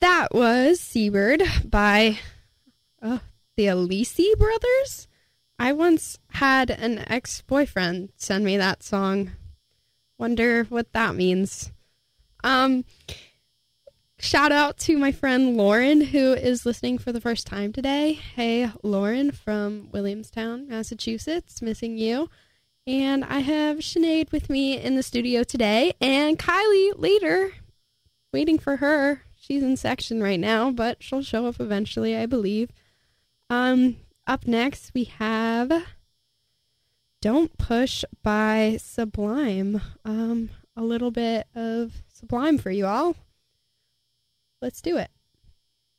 That was Seabird by the Alisi Brothers. I once had an ex-boyfriend send me that song. Wonder what that means. Shout out to my friend Lauren, who is listening for the first time today. Hey, Lauren from Williamstown, Massachusetts, missing you. And I have Sinead with me in the studio today, and Kylie later, waiting for her. She's in section right now, but she'll show up eventually, I believe. Up next, we have Don't Push by Sublime. A little bit of Sublime for you all. Let's do it.